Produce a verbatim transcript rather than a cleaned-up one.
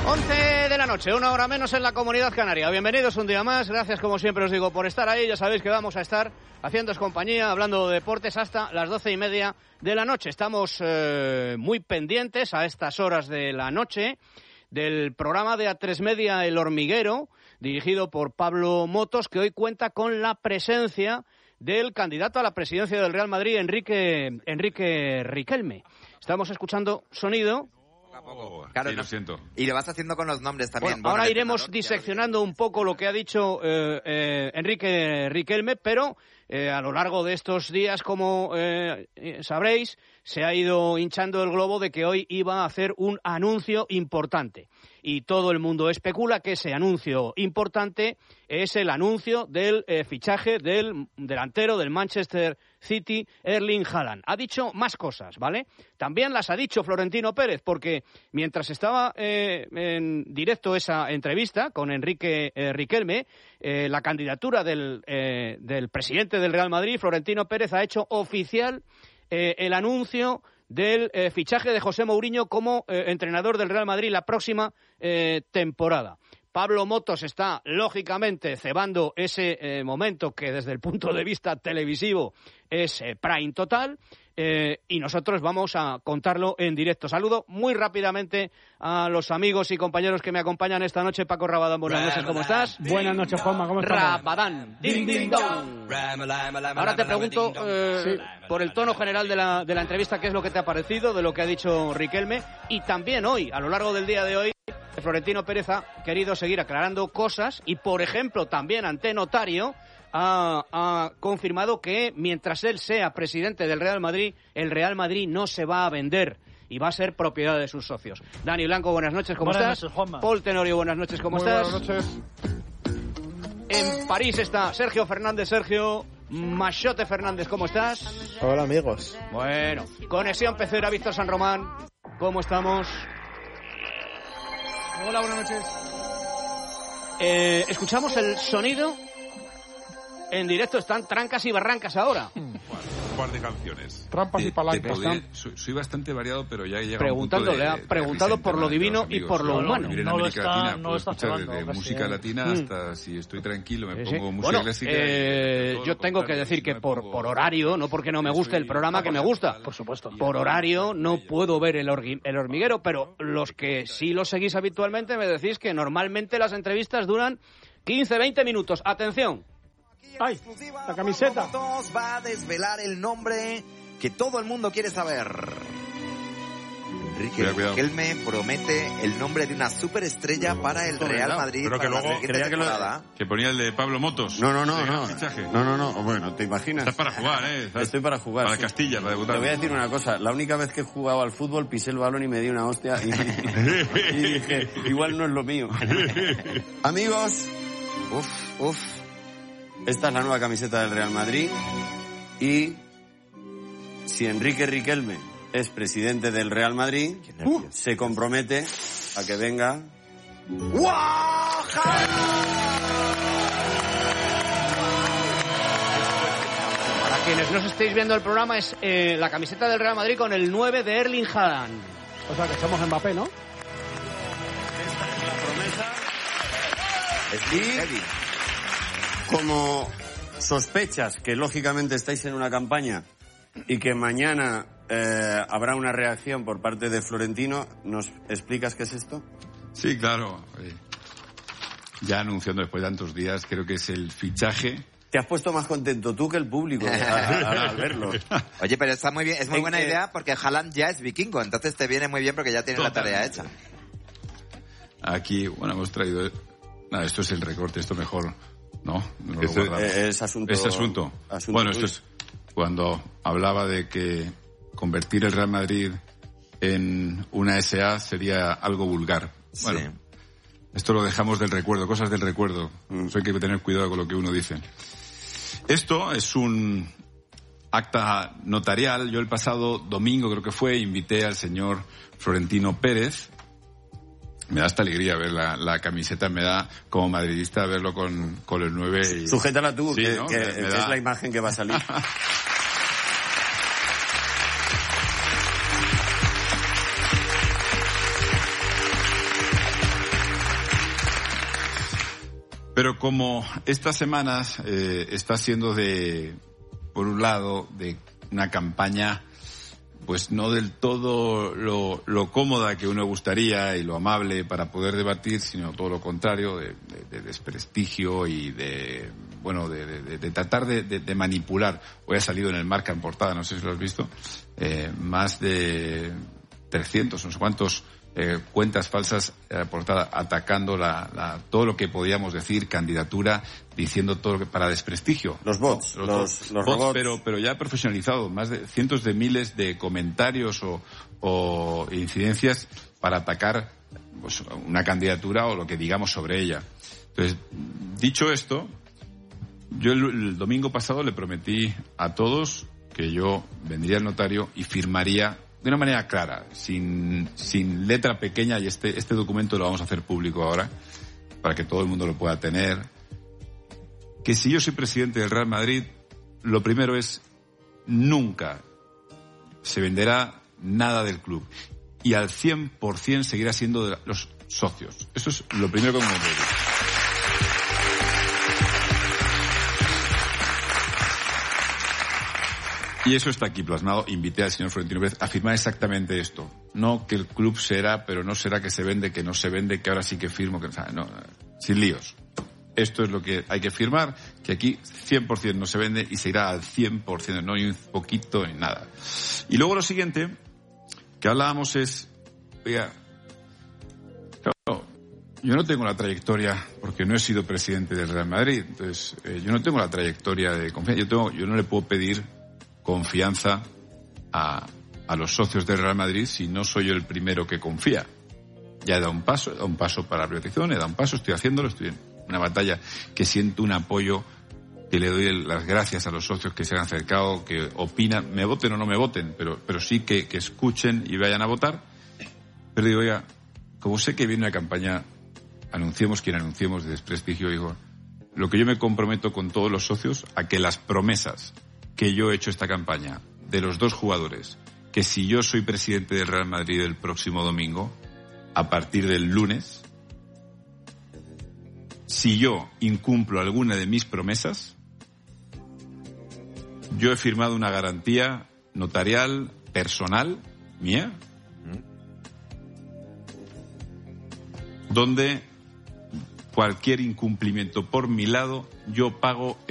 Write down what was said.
once de la noche, una hora menos en la Comunidad Canaria. Bienvenidos un día más, gracias como siempre os digo por estar ahí. Ya sabéis que vamos a estar haciéndoos compañía, hablando de deportes hasta las doce y media de la noche. Estamos eh, muy pendientes a estas horas de la noche del programa de A tres Media El Hormiguero, dirigido por Pablo Motos, que hoy cuenta con la presencia del candidato a la presidencia del Real Madrid, Enrique, Enrique Riquelme. Estamos escuchando sonido. Oh, claro, sí, lo no, siento. Y lo vas haciendo con los nombres también. Bueno, ahora iremos diseccionando un poco lo que ha dicho eh, eh, Enrique Riquelme, pero eh, a lo largo de estos días, como eh, sabréis, se ha ido hinchando el globo de que hoy iba a hacer un anuncio importante. Y todo el mundo especula que ese anuncio importante es el anuncio del eh, fichaje del delantero del Manchester City, Erling Haaland. Ha dicho más cosas, ¿vale? También las ha dicho Florentino Pérez, porque mientras estaba eh, en directo esa entrevista con Enrique eh, Riquelme, eh, la candidatura del, eh, del presidente del Real Madrid, Florentino Pérez, ha hecho oficial eh, el anuncio del eh, fichaje de José Mourinho como eh, entrenador del Real Madrid la próxima eh, temporada. Pablo Motos está, lógicamente, cebando ese eh, momento que desde el punto de vista televisivo es eh, prime total, eh, y nosotros vamos a contarlo en directo. Saludo muy rápidamente a los amigos y compañeros que me acompañan esta noche. Paco Rabadán, buenas noches, ¿cómo estás? Buenas noches, Juanma, ¿cómo estás? Rabadán, ding, ding, dong. Ahora te pregunto, eh, sí. por el tono general de la, de la entrevista, ¿qué es lo que te ha parecido de lo que ha dicho Riquelme? Y también hoy, a lo largo del día de hoy, Florentino Pérez ha querido seguir aclarando cosas y, por ejemplo, también ante notario ha, ha confirmado que mientras él sea presidente del Real Madrid, el Real Madrid no se va a vender y va a ser propiedad de sus socios. Dani Blanco, buenas noches, ¿cómo buenas estás? Noches, Juanma. Paul Tenorio, buenas noches, ¿cómo Muy estás? Buenas noches. En París está Sergio Fernández. Sergio Machote Fernández, ¿cómo estás? Hola, amigos. Bueno, Conexión Pecera, Víctor San Román, ¿cómo estamos? Hola, buenas noches. Eh, escuchamos el sonido en directo. Están trancas y barrancas ahora. Un par de canciones. Trampas y palancas. Podría, soy, soy bastante variado, pero ya llega Preguntando, un punto de, le ha de, preguntado de por lo divino y por lo Yo, humano. Vivir en no lo América está, Latina, no puedo lo está escuchar jugando, desde casi, música eh. latina Mm. hasta si estoy tranquilo me Sí, pongo sí. música Bueno, clásica. eh, y yo tengo que decir que por, por horario, no porque no me guste el programa, que me gusta. Por supuesto. Por horario no puedo ver el, orgui, el hormiguero, pero los que sí lo seguís habitualmente me decís que normalmente las entrevistas duran quince, veinte minutos. Atención. ¡Ay! La camiseta. Va a desvelar el nombre que todo el mundo quiere saber. Enrique Cuidado, cuidado. Riquelme promete el nombre de una superestrella para el Real Madrid Pero que para luego la siguiente creía que lo- temporada. Que ponía el de Pablo Motos. No, no, no, de no. fichaje. No, no, no. Bueno, ¿te imaginas? Estás para jugar, ¿eh? Estás Estoy para jugar. Para sí. Castilla, para Te debutar. voy a decir una cosa. La única vez que he jugado al fútbol pisé el balón y me di una hostia y, y dije, igual no es lo mío. Amigos, Uf, uf. esta es la nueva camiseta del Real Madrid y si Enrique Riquelme es presidente del Real Madrid, nervios. se compromete a que venga. Para quienes no estéis viendo el programa, es eh, la camiseta del Real Madrid con el nueve de Erling Haaland. O sea, que estamos en Mbappé, ¿no? Es Y heavy. como sospechas que lógicamente estáis en una campaña y que mañana eh, habrá una reacción por parte de Florentino, ¿nos explicas qué es esto? Sí, claro. Eh, ya anunciando después de tantos días, creo que es el fichaje. Te has puesto más contento tú que el público a- a- al verlo. Oye, pero está muy bien, es muy En buena que- idea porque Haaland ya es vikingo, entonces te viene muy bien porque ya tienes la tarea hecha. Aquí, bueno, hemos traído... Nada, esto es el recorte, esto mejor... No, no lo Ese- guardamos. eh, es asunto- Ese asunto. asunto Bueno, tuyo. esto es cuando hablaba de que convertir el Real Madrid en una S A sería algo vulgar. Bueno, Sí. esto lo dejamos del recuerdo, cosas del recuerdo. Mm. Eso hay que tener cuidado con lo que uno dice. Esto es un acta notarial. Yo el pasado domingo, creo que fue, invité al señor Florentino Pérez. Me da esta alegría ver la, la camiseta, me da como madridista verlo con, con el nueve. Y... Sujétala tú, Sí, que, ¿no? que- Me- me que da- es la imagen que va a salir. Pero como estas semanas eh, está siendo de, por un lado, de una campaña pues no del todo lo, lo cómoda que uno gustaría y lo amable para poder debatir, sino todo lo contrario, de, de, de desprestigio y de, bueno, de, de, de tratar de, de, de manipular. Hoy ha salido en el Marca en portada, no sé si lo has visto, eh, más de trescientos, no sé cuántos, eh, cuentas falsas eh, portada atacando la, la, todo lo que podíamos decir, candidatura, diciendo todo lo que para desprestigio. Los bots, los, los, los, los bots, robots. pero, pero ya profesionalizado, más de cientos de miles de comentarios o, o incidencias para atacar pues, una candidatura o lo que digamos sobre ella. Entonces, dicho esto, yo el, el domingo pasado le prometí a todos que yo vendría al notario y firmaría de una manera clara, sin, sin letra pequeña, y este, este documento lo vamos a hacer público ahora, para que todo el mundo lo pueda tener, que si yo soy presidente del Real Madrid, lo primero es, nunca se venderá nada del club, y al cien por ciento seguirá siendo de los socios. Eso es lo primero que me voy a decir. Y eso está aquí plasmado. Invité al señor Florentino Pérez a firmar exactamente esto. No que el club será, pero no será que se vende, que no se vende, que ahora sí que firmo, que no, sin líos. Esto es lo que hay que firmar, que aquí cien por ciento no se vende y se irá al cien por ciento, no hay un poquito ni nada. Y luego lo siguiente que hablábamos es, oiga, claro, yo no tengo la trayectoria, porque no he sido presidente del Real Madrid, entonces eh, yo no tengo la trayectoria de confianza, yo tengo, yo no le puedo pedir confianza a, a los socios del Real Madrid si no soy yo el primero que confía. Ya he dado un paso, he dado un paso para la privatización, he dado un paso, estoy haciéndolo, estoy en una batalla que siento un apoyo, que le doy las gracias a los socios que se han acercado, que opinan, me voten o no me voten, pero, pero sí que, que escuchen y vayan a votar. Pero digo, oiga, como sé que viene una campaña, anunciemos quien anunciemos de desprestigio, digo, lo que yo me comprometo con todos los socios a que las promesas que yo he hecho esta campaña de los dos jugadores, que si yo soy presidente del Real Madrid el próximo domingo, a partir del lunes, si yo incumplo alguna de mis promesas, yo he firmado una garantía notarial personal mía, donde cualquier incumplimiento por mi lado, yo pago